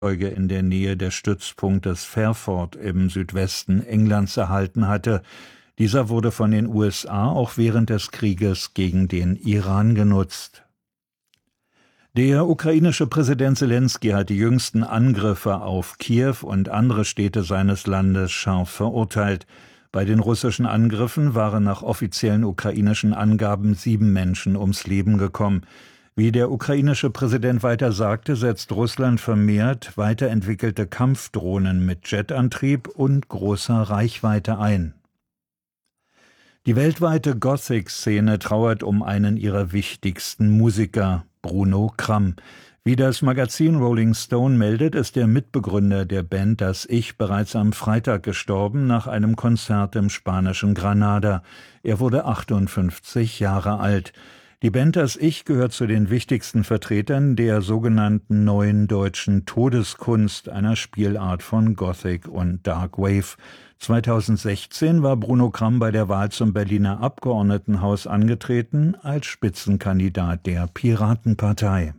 in der Nähe des Stützpunktes Fairford im Südwesten Englands erhalten hatte. Dieser wurde von den USA auch während des Krieges gegen den Iran genutzt. Der ukrainische Präsident Selenskyj hat die jüngsten Angriffe auf Kiew und andere Städte seines Landes scharf verurteilt. Bei den russischen Angriffen waren nach offiziellen ukrainischen Angaben 7 Menschen ums Leben gekommen. Wie der ukrainische Präsident weiter sagte, setzt Russland vermehrt weiterentwickelte Kampfdrohnen mit Jetantrieb und großer Reichweite ein. Die weltweite Gothic-Szene trauert um einen ihrer wichtigsten Musiker, Bruno Cram. Wie das Magazin Rolling Stone meldet, ist der Mitbegründer der Band Das Ich bereits am Freitag gestorben nach einem Konzert im spanischen Granada. Er wurde 58 Jahre alt. Die Band Das Ich gehört zu den wichtigsten Vertretern der sogenannten neuen deutschen Todeskunst, einer Spielart von Gothic und Dark Wave. 2016 war Bruno Cram bei der Wahl zum Berliner Abgeordnetenhaus angetreten als Spitzenkandidat der Piratenpartei.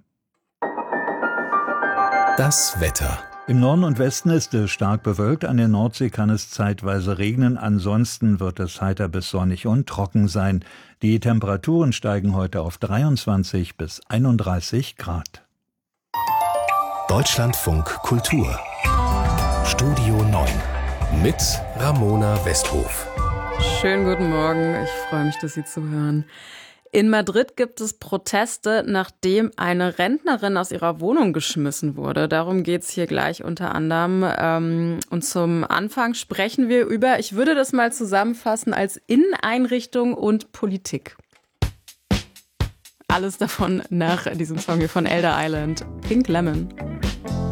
Das Wetter. Im Norden und Westen ist es stark bewölkt, an der Nordsee kann es zeitweise regnen, ansonsten wird es heiter bis sonnig und trocken sein. Die Temperaturen steigen heute auf 23 bis 31 Grad. Deutschlandfunk Kultur. Studio 9 mit Ramona Westhof. Schönen guten Morgen, ich freue mich, dass Sie zuhören. In Madrid gibt es Proteste, nachdem eine Rentnerin aus ihrer Wohnung geschmissen wurde. Darum geht's hier gleich unter anderem. Und zum Anfang sprechen wir über, ich würde das mal zusammenfassen, als Inneneinrichtung und Politik. Alles davon nach diesem Song hier von Elder Island, Pink Lemon.